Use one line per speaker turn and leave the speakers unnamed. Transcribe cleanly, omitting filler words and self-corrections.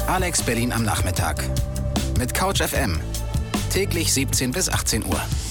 Alex Berlin am Nachmittag. Mit Couch FM. Täglich 17 bis 18 Uhr.